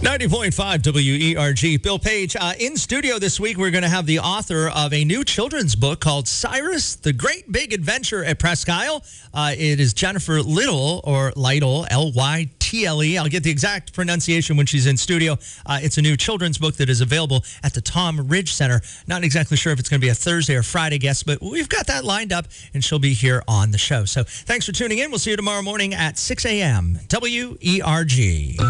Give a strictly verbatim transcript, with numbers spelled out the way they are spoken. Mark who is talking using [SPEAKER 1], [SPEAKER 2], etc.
[SPEAKER 1] ninety point five W E R G. Bill Page. Uh, in studio this week, we're going to have the author of a new children's book called Cyrus, The Great Big Adventure at Presque Isle. Uh, it is Jennifer Little, or Lytle, L Y T L E. I'll get the exact pronunciation when she's in studio. Uh, it's a new children's book that is available at the Tom Ridge Center. Not exactly sure if it's going to be a Thursday or Friday guest, but we've got that lined up, and she'll be here on the show. So thanks for tuning in. We'll see you tomorrow morning at six a.m. W E R G.